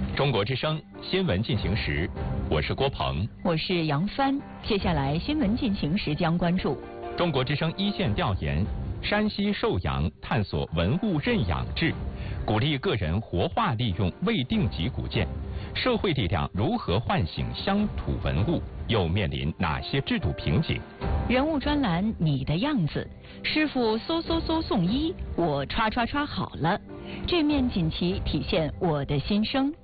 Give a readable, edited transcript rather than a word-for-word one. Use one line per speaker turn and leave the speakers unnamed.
中国之声新闻进行时，我是郭鹏，
我是杨帆。接下来新闻进行时将关注
中国之声一线调研：山西寿阳探索文物认养制，鼓励个人活化利用未定级古建。社会力量如何唤醒乡土文物？又面临哪些制度瓶颈？
人物专栏你的样子，师傅嗖送医，我刷好了。这面锦旗体现我的心声。